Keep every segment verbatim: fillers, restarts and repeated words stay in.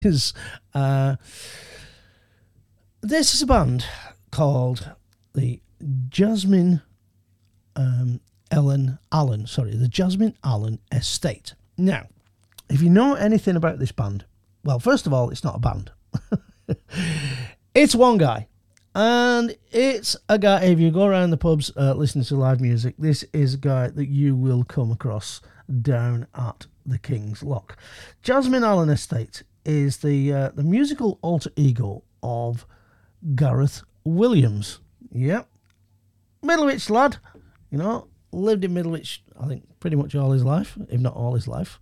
is uh, this is a band called the Jasmine um, Ellen Allen. Sorry, the Jasmine Allen Estate. Now, if you know anything about this band, well, first of all, it's not a band. It's one guy. And it's a guy, if you go around the pubs uh, listening to live music, this is a guy that you will come across down at the King's Lock. Jasmine Allen Estate is the uh, the musical alter ego of Gareth Williams. Yep. Middlewich lad, you know, lived in Middlewich, I think, pretty much all his life, if not all his life.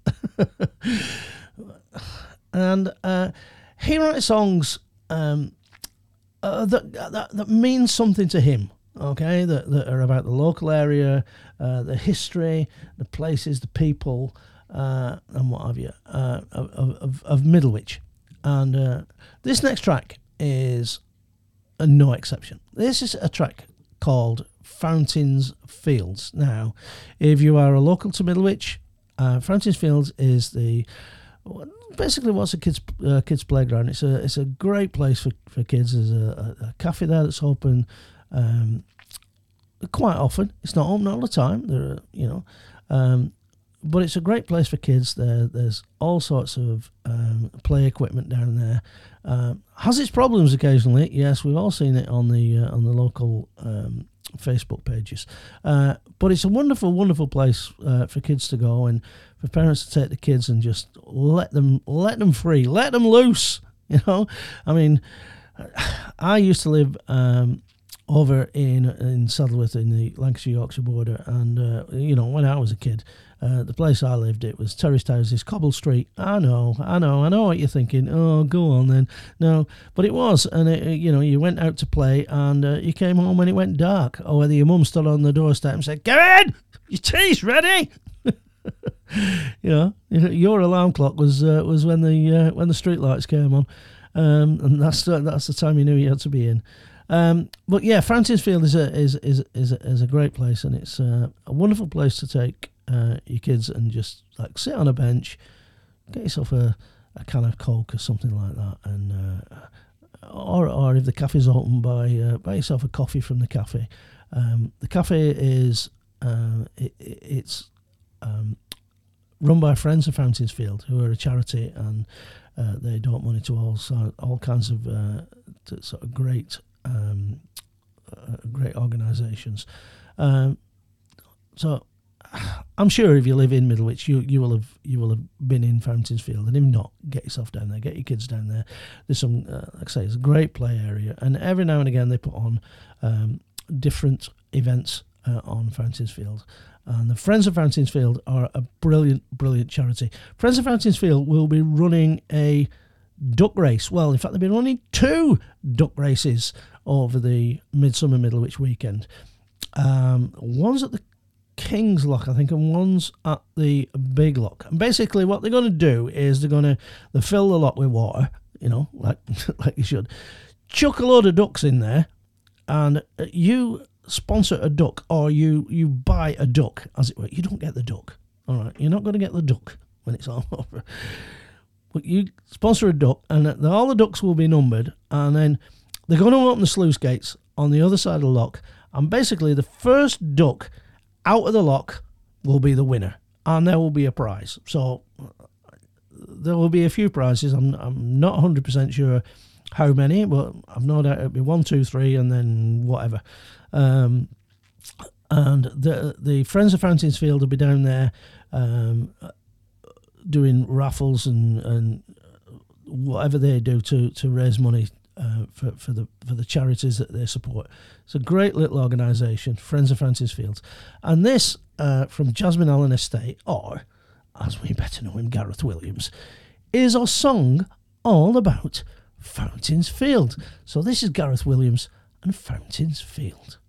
And uh, he writes songs um, uh, that, that that mean something to him, okay, that, that are about the local area, uh, the history, the places, the people, uh, and what have you, uh, of, of, of Middlewich. And uh, this next track is uh, no exception. This is a track called Fountains Fields. Now, if you are a local to Middlewich, uh, Fountains Fields is the basically what's a kids uh, kids playground. It's a it's a great place for, for kids. There's a, a, a cafe there that's open um, quite often. It's not open all the time. There are, you know, um, but it's a great place for kids. There there's all sorts of um, play equipment down there. Uh, has its problems occasionally. Yes, we've all seen it on the uh, on the local um, Facebook pages. Uh, but it's a wonderful, wonderful place uh, for kids to go and for parents to take the kids and just let them let them free, let them loose. You know, I mean, I used to live um, over in in Saddleworth in the Lancashire Yorkshire border, and uh, you know, when I was a kid, uh, the place I lived, it was terraced houses, cobble street. I know, I know, I know what you're thinking. Oh, go on then. No, but it was, and it, you know, you went out to play, and uh, you came home when it went dark, or whether your mum stood on the doorstep and said, "Come in, your tea's ready." You know, your alarm clock was uh, was when the uh, when the street lights came on, um, and that's uh, that's the time you knew you had to be in. Um, but yeah, Fountains Field is a is is is a, is a great place, and it's uh, a wonderful place to take uh, your kids and just like sit on a bench, get yourself a, a can of Coke or something like that, and uh, or or if the cafe's open, buy uh, buy yourself a coffee from the cafe. Um, the cafe is uh, it, it's um, run by Friends of Fountains Field, who are a charity, and uh, they donate money to all all kinds of uh, to sort of great. Um, uh, great organisations. Um, so I'm sure if you live in Middlewich, you you will have you will have been in Fountains Field, and if not, get yourself down there, get your kids down there. There's some, uh, like I say, it's a great play area, and every now and again they put on um, different events uh, on Fountains Field. And the Friends of Fountains Field are a brilliant, brilliant charity. Friends of Fountains Field will be running a duck race. Well, in fact, they've been running two duck races over the Midsummer Middlewich weekend. Um, one's at the King's Lock, I think, and one's at the Big Lock. And basically, what they're going to do is they're going to they fill the lock with water, you know, like like you should. Chuck a load of ducks in there, and you sponsor a duck, or you you buy a duck, as it were. You don't get the duck, all right. You're not going to get the duck when it's all over. But you sponsor a duck, and all the ducks will be numbered, and then they're going to open the sluice gates on the other side of the lock, and basically the first duck out of the lock will be the winner, and there will be a prize. So there will be a few prizes. I'm I'm not one hundred percent sure how many, but I've no doubt it'll be one, two, three, and then whatever. Um, and the the Friends of Fountains Field will be down there um, doing raffles and, and whatever they do to, to raise money uh, for for the for the charities that they support. It's a great little organisation, Friends of Fountains Fields. And this uh, from Jasmine Allen Estate, or as we better know him, Gareth Williams, is a song all about Fountains Field. So this is Gareth Williams and Fountains Field.